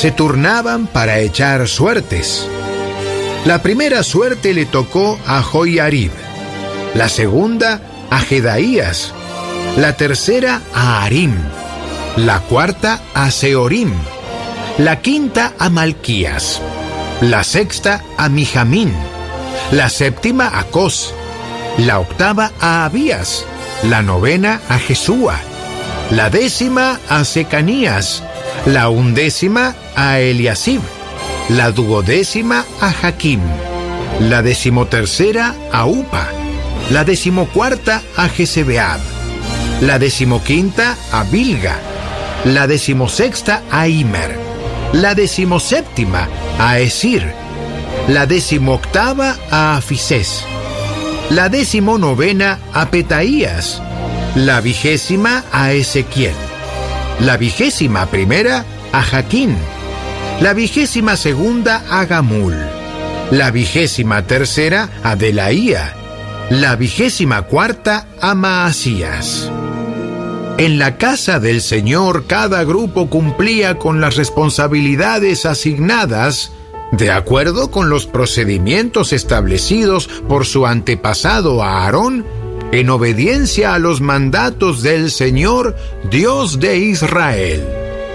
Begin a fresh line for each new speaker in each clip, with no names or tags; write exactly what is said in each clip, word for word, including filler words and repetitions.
se turnaban para echar suertes. La primera suerte le tocó a Joiarib, la segunda a Jedaías, la tercera a Harim, la cuarta a Seorim, la quinta a Malquías, la sexta a Mijamín, la séptima a Cos, la octava a Abías, la novena a Jesúa, la décima a Secanías, la undécima a Eliasib, la duodécima a Jaquim, la decimotercera a Upa, la decimocuarta a Jezebeab, la decimoquinta a Bilga, la decimosexta a Imer, la decimoséptima a Esir, la decimoctava a Afisés, la decimonovena a Petaías, la vigésima a Ezequiel, la vigésima primera a Jaquín, la vigésima segunda a Gamul, la vigésima tercera a Delaía, la vigésima cuarta a Maasías. En la casa del Señor cada grupo cumplía con las responsabilidades asignadas de acuerdo con los procedimientos establecidos por su antepasado Aarón, en obediencia a los mandatos del Señor, Dios de Israel.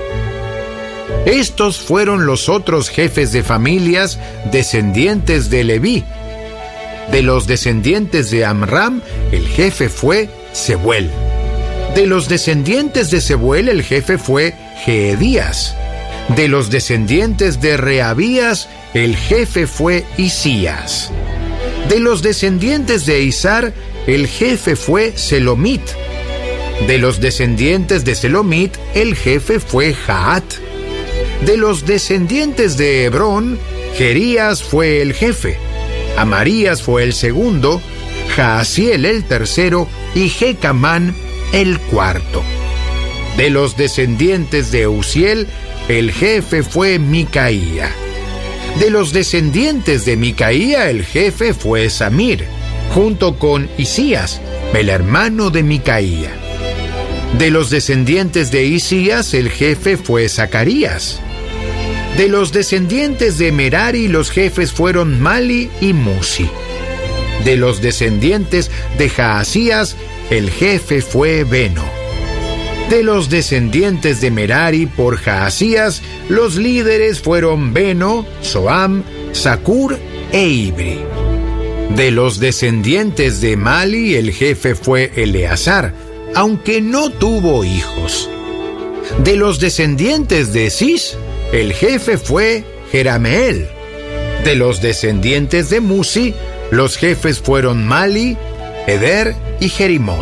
Estos fueron los otros jefes de familias descendientes de Leví. De los descendientes de Amram, el jefe fue Sebuel. De los descendientes de Sebuel, el jefe fue Jeedías. De los descendientes de Reabías, el jefe fue Isías. De los descendientes de Izar, el jefe fue Selomit. De los descendientes de Selomit, el jefe fue Jaat. De los descendientes de Hebrón, Jerías fue el jefe, Amarías fue el segundo, Jaasiel el tercero y Jecamán el cuarto. De los descendientes de Uziel, el jefe fue Micaía. De los descendientes de Micaía, el jefe fue Samir, junto con Isías, el hermano de Micaía. De los descendientes de Isías, el jefe fue Zacarías. De los descendientes de Merari, los jefes fueron Mali y Musi. De los descendientes de Jaasías, el jefe fue Beno. De los descendientes de Merari por Jaasías, los líderes fueron Beno, Soam, Zacur e Ibri. De los descendientes de Mali, el jefe fue Eleazar, aunque no tuvo hijos. De los descendientes de Cis, el jefe fue Jerameel. De los descendientes de Musi, los jefes fueron Mali, Eder y Jerimot.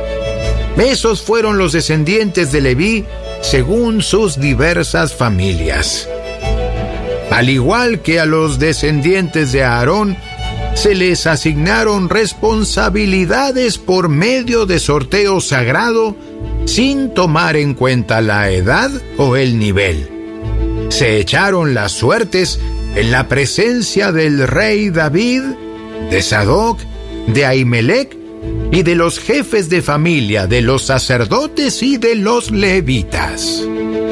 Esos fueron los descendientes de Leví según sus diversas familias. Al igual que a los descendientes de Aarón, se les asignaron responsabilidades por medio de sorteo sagrado sin tomar en cuenta la edad o el nivel. Se echaron las suertes en la presencia del rey David, de Sadoc, de Ahimelech y de los jefes de familia, de los sacerdotes y de los levitas.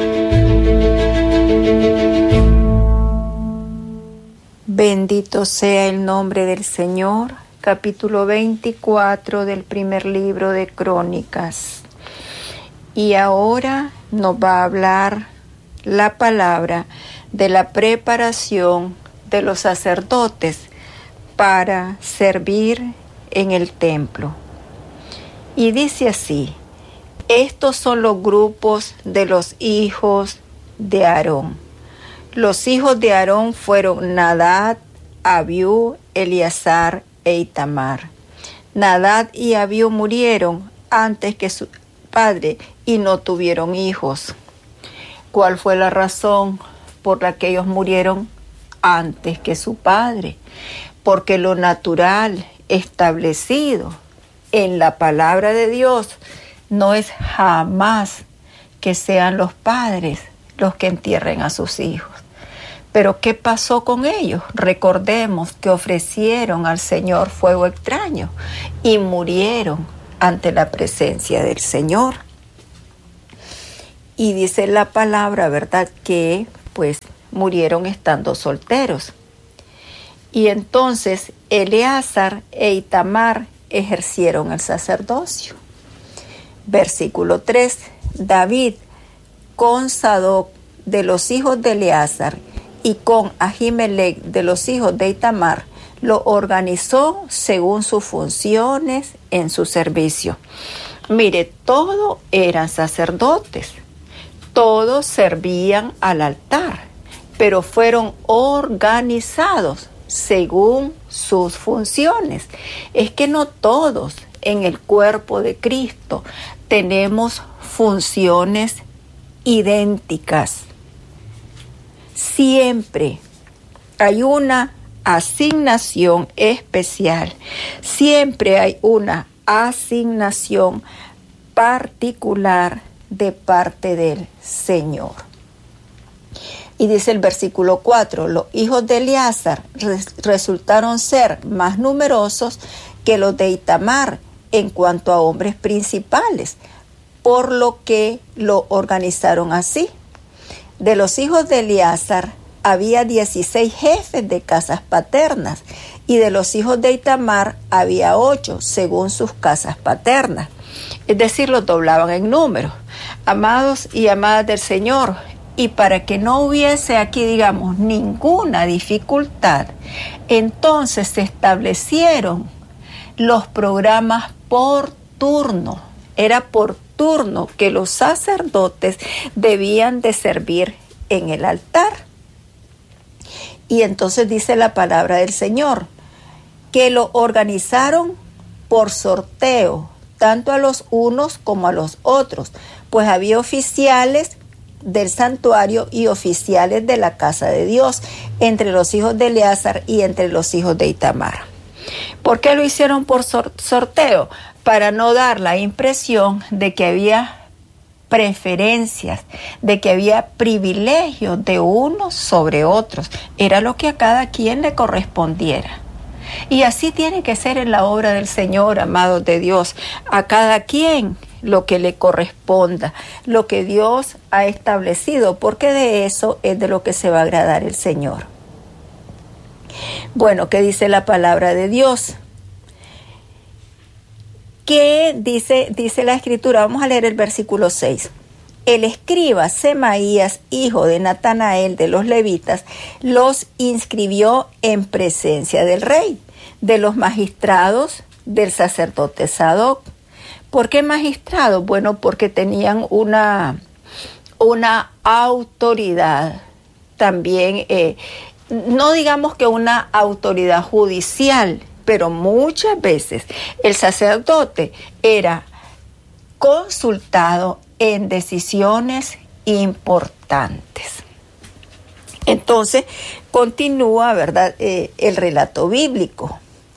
Bendito sea el nombre del Señor. Capítulo veinticuatro del primer libro de Crónicas. Y ahora nos va a hablar la palabra de la preparación de los sacerdotes para servir en el templo. Y dice así: estos son los grupos de los hijos de Aarón. Los hijos de Aarón fueron Nadab, Abiú, Eleazar e Itamar. Nadab y Abiú murieron antes que su padre y no tuvieron hijos. ¿Cuál fue la razón por la que ellos murieron antes que su padre? Porque lo natural establecido en la palabra de Dios no es jamás que sean los padres los que entierren a sus hijos. Pero ¿qué pasó con ellos? Recordemos que ofrecieron al Señor fuego extraño y murieron ante la presencia del Señor. Y dice la palabra, ¿verdad?, que pues murieron estando solteros. Y entonces Eleazar e Itamar ejercieron el sacerdocio. Versículo tres. David con Sadoc de los hijos de Eleazar y con Ahimelech de los hijos de Itamar lo organizó según sus funciones en su servicio. Mire, todos eran sacerdotes, todos servían al altar, pero fueron organizados según sus funciones. Es que no todos en el cuerpo de Cristo tenemos funciones idénticas. Siempre hay una asignación especial, siempre hay una asignación particular de parte del Señor. Y dice el versículo cuatro, los hijos de Eleazar res- resultaron ser más numerosos que los de Itamar en cuanto a hombres principales, por lo que lo organizaron así. De los hijos de Eleazar había dieciséis jefes de casas paternas, y de los hijos de Itamar había ocho, según sus casas paternas. Es decir, los doblaban en número. Amados y amadas del Señor, y para que no hubiese aquí, digamos, ninguna dificultad, entonces se establecieron los programas por turno. Era por turno que los sacerdotes debían de servir en el altar. Y entonces dice la palabra del Señor, que lo organizaron por sorteo, tanto a los unos como a los otros, pues había oficiales del santuario y oficiales de la casa de Dios, entre los hijos de Eleazar y entre los hijos de Itamar. ¿Por qué lo hicieron por sorteo? Para no dar la impresión de que había preferencias, de que había privilegios de unos sobre otros. Era lo que a cada quien le correspondiera. Y así tiene que ser en la obra del Señor, amados de Dios. A cada quien lo que le corresponda, lo que Dios ha establecido, porque de eso es de lo que se va a agradar el Señor. Bueno, ¿qué dice la palabra de Dios? ¿Qué dice, dice la Escritura? Vamos a leer el versículo seis. El escriba Semaías, hijo de Natanael de los levitas, los inscribió en presencia del rey, de los magistrados del sacerdote Sadoc. ¿Por qué magistrados? Bueno, porque tenían una, una autoridad también, eh, no digamos que una autoridad judicial, pero muchas veces el sacerdote era consultado en decisiones importantes. Entonces, continúa, ¿verdad?, eh, el relato bíblico.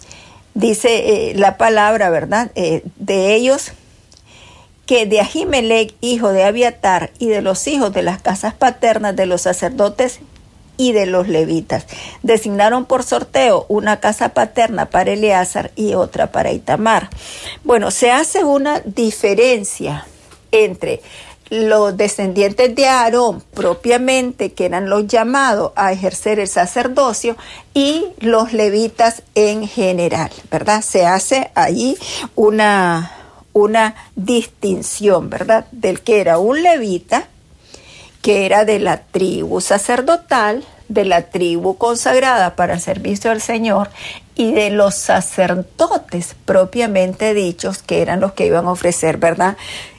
Dice eh, la palabra, ¿verdad?, eh, de ellos, que de Ahimelech, hijo de Abiatar, y de los hijos de las casas paternas de los sacerdotes y de los levitas, designaron por sorteo una casa paterna para Eleazar y otra para Itamar. Bueno, se hace una diferencia entre los descendientes de Aarón propiamente, que eran los llamados a ejercer el sacerdocio, y los levitas en general, ¿verdad? Se hace ahí una, una distinción, ¿verdad?, del que era un levita, que era de la tribu sacerdotal, de la tribu consagrada para el servicio al Señor, y de los sacerdotes propiamente dichos, que eran los que iban a ofrecer, ¿verdad?,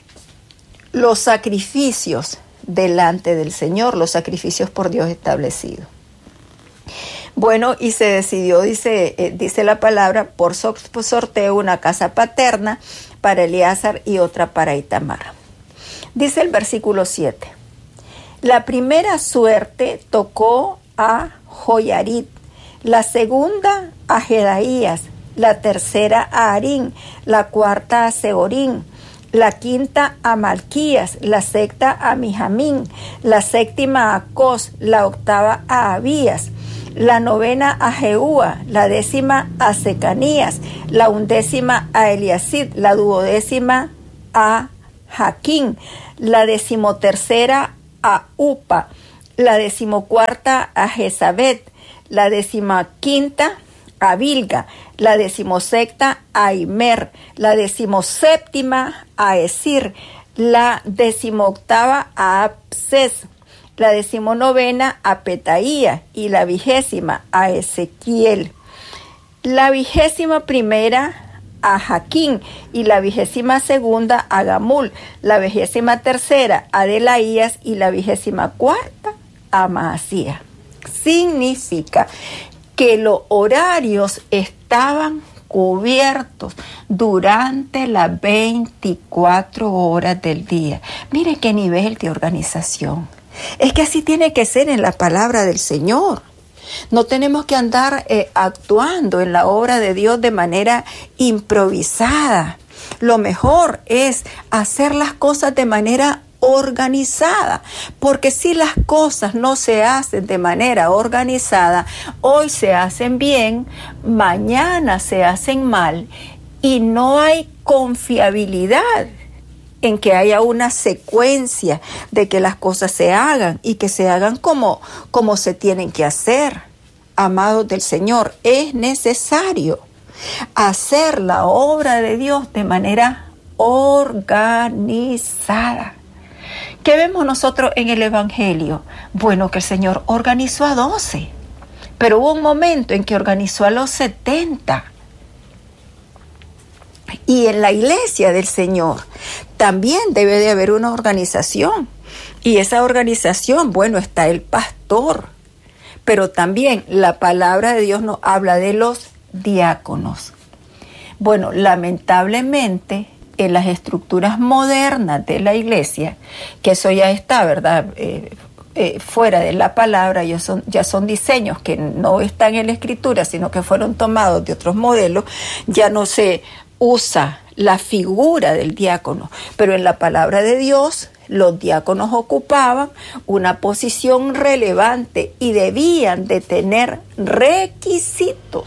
los sacrificios delante del Señor, los sacrificios por Dios establecidos. Bueno, y se decidió, dice, eh, dice la palabra, por sorteo una casa paterna para Eleazar y otra para Itamar. Dice el versículo siete. La primera suerte tocó a Joyarit, la segunda a Jedaías, la tercera a Harín, la cuarta a Seorín, la quinta a Malquías, la sexta a Mijamín, la séptima a Cos, la octava a Abías, la novena a Jeúa, la décima a Secanías, la undécima a Eliasid, la duodécima a Jaquín, la decimotercera a Upa, la decimocuarta a Jezabet, la decimaquinta a Bilga, la decimosexta a Imer, la decimoséptima a Esir, la decimoctava a Abses, la decimonovena a Petaía y la vigésima a Ezequiel, la vigésima primera a Jaquín y la vigésima segunda a Gamul, la vigésima tercera a Delaías y la vigésima cuarta a Maasías. Significa que los horarios estaban cubiertos durante las veinticuatro horas del día. Mire qué nivel de organización. Es que así tiene que ser en la palabra del Señor. No tenemos que andar eh, actuando en la obra de Dios de manera improvisada. Lo mejor es hacer las cosas de manera organizada, porque si las cosas no se hacen de manera organizada, hoy se hacen bien, mañana se hacen mal y no hay confiabilidad en que haya una secuencia de que las cosas se hagan y que se hagan como, como se tienen que hacer. Amados del Señor, es necesario hacer la obra de Dios de manera organizada. ¿Qué vemos nosotros en el Evangelio? Bueno, que el Señor organizó a doce, pero hubo un momento en que organizó a los setenta. Y en la iglesia del Señor también debe de haber una organización. Y esa organización, bueno, está el pastor. Pero también la palabra de Dios nos habla de los diáconos. Bueno, lamentablemente en las estructuras modernas de la iglesia, que eso ya está, ¿verdad? Eh, eh, fuera de la palabra, ya son, ya son diseños que no están en la escritura, sino que fueron tomados de otros modelos, ya no se usa la figura del diácono, pero en la palabra de Dios los diáconos ocupaban una posición relevante y debían de tener requisitos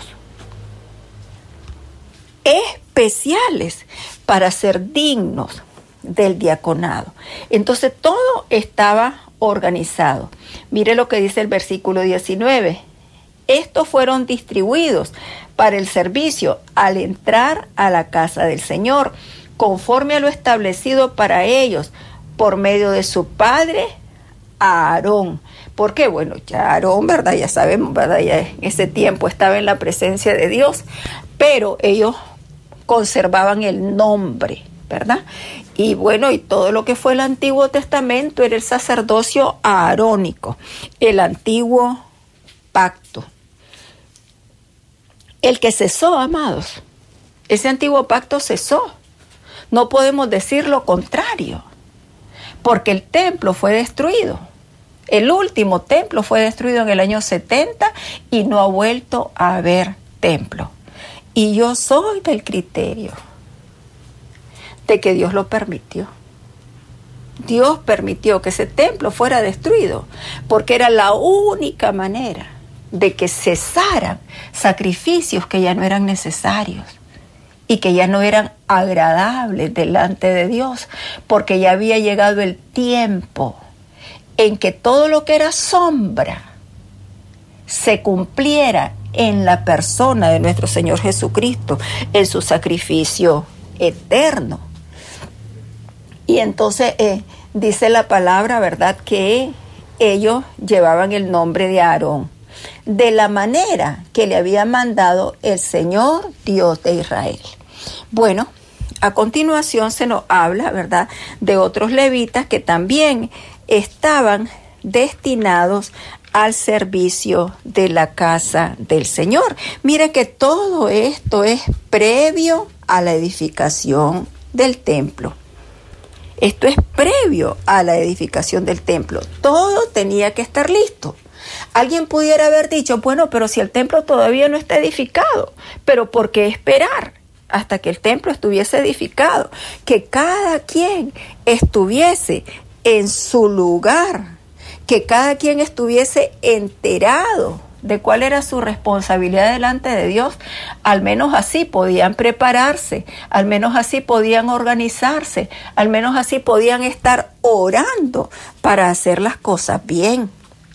especiales para ser dignos del diaconado. Entonces todo estaba organizado. Mire lo que dice el versículo diecinueve. Estos fueron distribuidos para el servicio al entrar a la casa del Señor, conforme a lo establecido para ellos por medio de su padre Aarón. ¿Por qué? Bueno, ya Aarón, ¿verdad? Ya sabemos, ¿verdad? Ya en ese tiempo estaba en la presencia de Dios, pero ellos conservaban el nombre, ¿verdad? Y bueno, y todo lo que fue el Antiguo Testamento era el sacerdocio aarónico, el antiguo pacto. El que cesó, amados, ese antiguo pacto cesó. No podemos decir lo contrario, porque el templo fue destruido. El último templo fue destruido en el año setenta y no ha vuelto a haber templo. Y yo soy del criterio de que Dios lo permitió. Dios permitió que ese templo fuera destruido porque era la única manera de que cesaran sacrificios que ya no eran necesarios y que ya no eran agradables delante de Dios, porque ya había llegado el tiempo en que todo lo que era sombra se cumpliera en la persona de nuestro Señor Jesucristo, en su sacrificio eterno. Y entonces eh, dice la palabra, ¿verdad?, que ellos llevaban el nombre de Aarón, de la manera que le había mandado el Señor Dios de Israel. Bueno, a continuación se nos habla, ¿verdad?, de otros levitas que también estaban destinados al servicio de la casa del Señor. Mire que todo esto es previo a la edificación del templo. Esto es previo a la edificación del templo. Todo tenía que estar listo. Alguien pudiera haber dicho, bueno, pero si el templo todavía no está edificado, ¿pero por qué esperar hasta que el templo estuviese edificado? Que cada quien estuviese en su lugar, que cada quien estuviese enterado de cuál era su responsabilidad delante de Dios. Al menos así podían prepararse, al menos así podían organizarse, al menos así podían estar orando para hacer las cosas bien.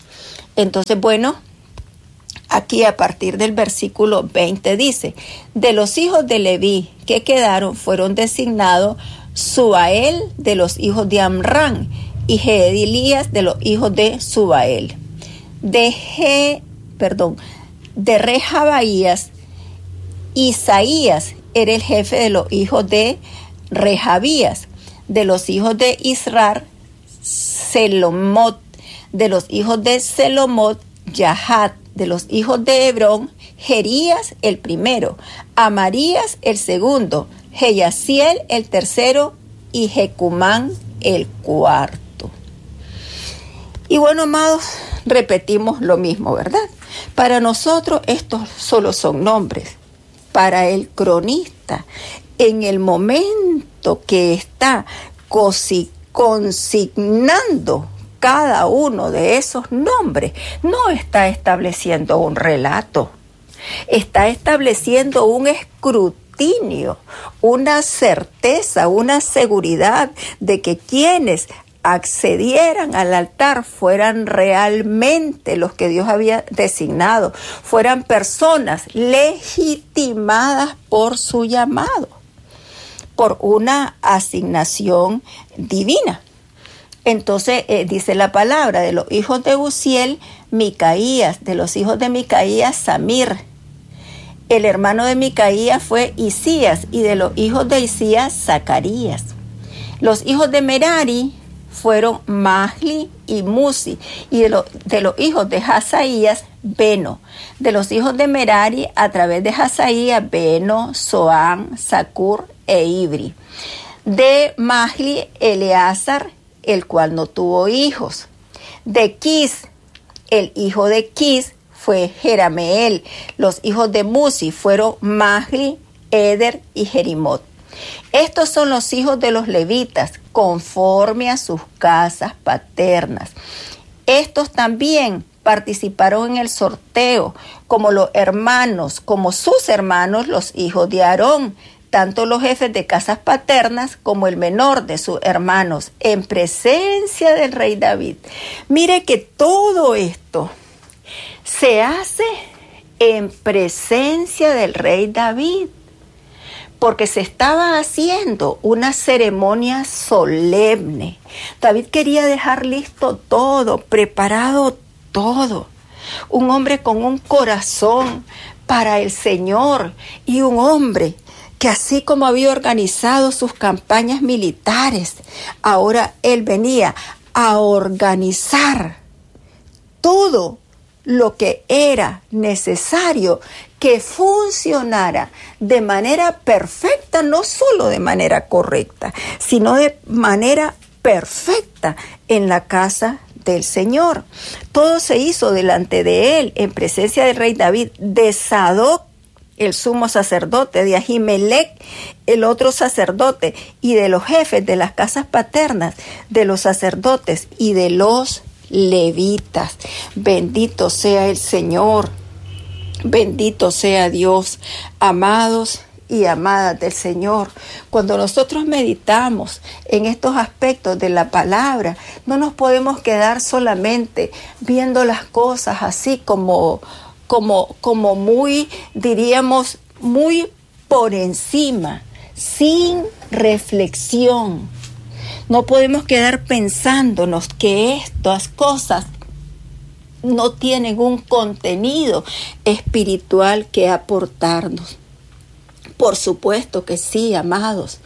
Entonces, bueno, aquí a partir del versículo veinte dice, de los hijos de Leví que quedaron fueron designados Subael de los hijos de Amram y Gedilías de los hijos de Subael. De G, perdón, de Rehabaías, Isaías era el jefe de los hijos de Rehabías, de los hijos de Israr, Selomot, de los hijos de Selomot, Yahat, de los hijos de Hebrón, Jerías el primero, Amarías el segundo, Jeyasiel el tercero y Jecumán el cuarto. Y bueno, amados, repetimos lo mismo, ¿verdad? Para nosotros estos solo son nombres. Para el cronista, en el momento que está consignando cada uno de esos nombres, no está estableciendo un relato, está estableciendo un escrutinio, una certeza, una seguridad de que quienes accedieran al altar fueran realmente los que Dios había designado, fueran personas legitimadas por su llamado, por una asignación divina. Entonces eh, dice la palabra, de los hijos de Uziel, Micaías, de los hijos de Micaías, Samir. El hermano de Micaías fue Isías, y de los hijos de Isías, Zacarías. Los hijos de Merari fueron Mahli y Musi, y de, lo, de los hijos de Hazaías, Beno. De los hijos de Merari, a través de Hazaías, Beno, Soán, Zacur e Ibri. De Mahli, Eleazar, el cual no tuvo hijos. De Quis, el hijo de Quis fue Jerameel. Los hijos de Musi fueron Mahli, Eder y Jerimot. Estos son los hijos de los levitas, conforme a sus casas paternas. Estos también participaron en el sorteo, como los hermanos, como sus hermanos, los hijos de Aarón, tanto los jefes de casas paternas como el menor de sus hermanos, en presencia del rey David. Mire que todo esto se hace en presencia del rey David, porque se estaba haciendo una ceremonia solemne. David quería dejar listo todo, preparado todo. Un hombre con un corazón para el Señor, y un hombre que así como había organizado sus campañas militares, ahora él venía a organizar todo lo que era necesario que funcionara de manera perfecta, no solo de manera correcta, sino de manera perfecta en la casa del Señor. Todo se hizo delante de él, en presencia del rey David, de Sadoc, el sumo sacerdote, de Ahimelech, el otro sacerdote, y de los jefes de las casas paternas, de los sacerdotes y de los levitas. Bendito sea el Señor, bendito sea Dios, amados y amadas del Señor. Cuando nosotros meditamos en estos aspectos de la palabra, no nos podemos quedar solamente viendo las cosas así como como, como muy, diríamos, muy por encima, sin reflexión. No podemos quedar pensándonos que estas cosas no tienen un contenido espiritual que aportarnos. Por supuesto que sí, amados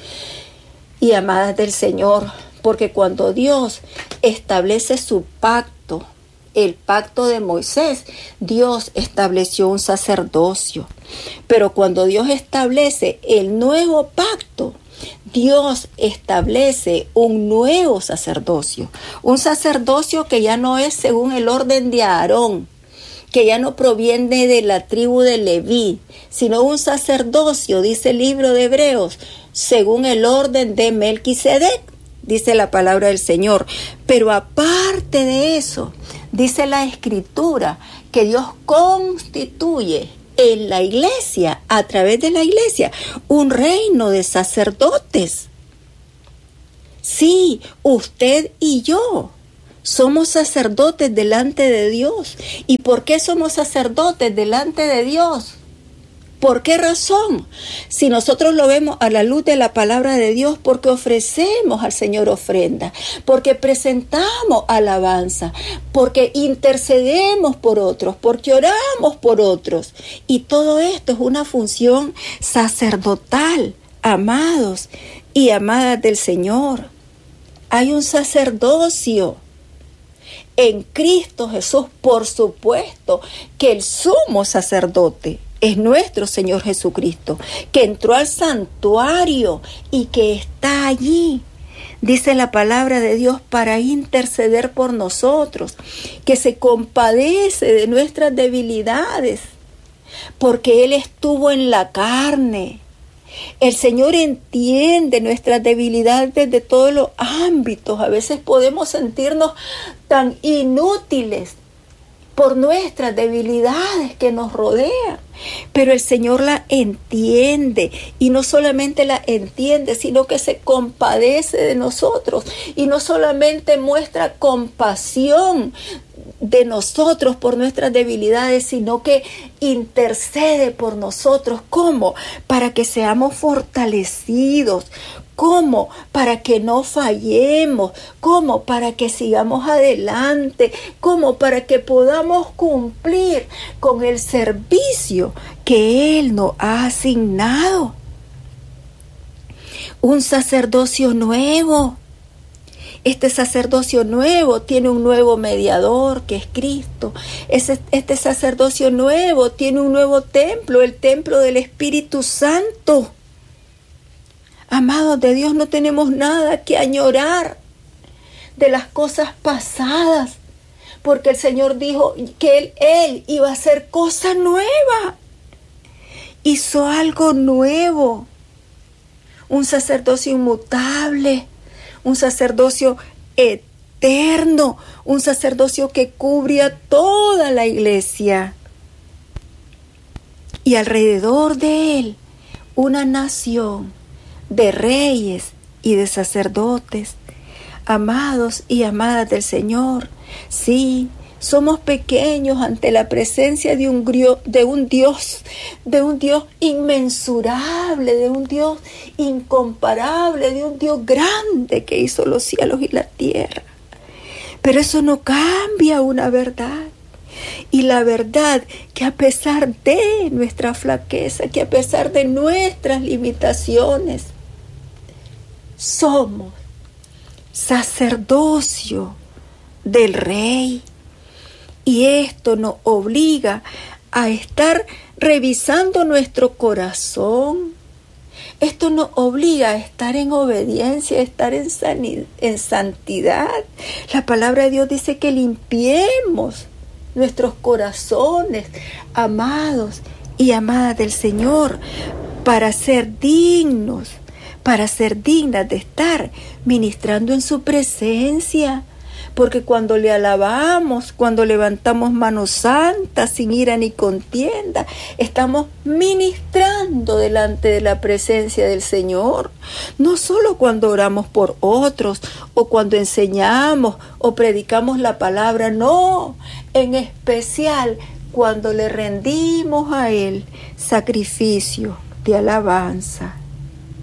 y amadas del Señor, porque cuando Dios establece su pacto, el pacto de Moisés, Dios estableció un sacerdocio. Pero cuando Dios establece el nuevo pacto, Dios establece un nuevo sacerdocio. Un sacerdocio que ya no es según el orden de Aarón, que ya no proviene de la tribu de Leví, sino un sacerdocio, dice el libro de Hebreos, según el orden de Melquisedec, dice la palabra del Señor. Pero aparte de eso, dice la Escritura que Dios constituye en la iglesia, a través de la iglesia, un reino de sacerdotes. Sí, usted y yo Somos sacerdotes delante de Dios. ¿Y por qué somos sacerdotes delante de Dios? ¿Por qué razón? Si nosotros lo vemos a la luz de la palabra de Dios, porque ofrecemos al Señor ofrenda, porque presentamos alabanza, porque intercedemos por otros, porque oramos por otros. Y todo esto es una función sacerdotal, amados y amadas del Señor. Hay un sacerdocio en Cristo Jesús, por supuesto, que el sumo sacerdote es nuestro Señor Jesucristo, que entró al santuario y que está allí, dice la palabra de Dios, para interceder por nosotros, que se compadece de nuestras debilidades, porque Él estuvo en la carne. El Señor entiende nuestras debilidades desde todos los ámbitos. A veces podemos sentirnos tan inútiles por nuestras debilidades que nos rodean, pero el Señor la entiende, y no solamente la entiende, sino que se compadece de nosotros, y no solamente muestra compasión de nosotros por nuestras debilidades, sino que intercede por nosotros. ¿Cómo? Para que seamos fortalecidos. ¿Cómo? Para que no fallemos. ¿Cómo? Para que sigamos adelante. ¿Cómo? Para que podamos cumplir con el servicio que Él nos ha asignado. Un sacerdocio nuevo. Este sacerdocio nuevo tiene un nuevo mediador, que es Cristo. Ese, este sacerdocio nuevo tiene un nuevo templo, el templo del Espíritu Santo. Amados de Dios, no tenemos nada que añorar de las cosas pasadas, porque el Señor dijo que Él, Él iba a hacer cosa nueva. Hizo algo nuevo, un sacerdocio inmutable, un sacerdocio eterno, un sacerdocio que cubre a toda la iglesia. Y alrededor de Él, una nación de reyes y de sacerdotes, amados y amadas del Señor. Sí, somos pequeños ante la presencia de un, de un Dios, de un Dios inmensurable, de un Dios incomparable, de un Dios grande que hizo los cielos y la tierra. Pero eso no cambia una verdad. Y la verdad que a pesar de nuestra flaqueza, que a pesar de nuestras limitaciones, somos sacerdocio del Rey. Y esto nos obliga a estar revisando nuestro corazón. Esto nos obliga a estar en obediencia, a estar en, sanidad, en santidad. La palabra de Dios dice que limpiemos nuestros corazones, amados y amadas del Señor, para ser dignos, para ser dignas de estar ministrando en su presencia. Porque cuando le alabamos, cuando levantamos manos santas, sin ira ni contienda, estamos ministrando delante de la presencia del Señor. No solo cuando oramos por otros, o cuando enseñamos, o predicamos la palabra, no, en especial cuando le rendimos a Él sacrificio de alabanza.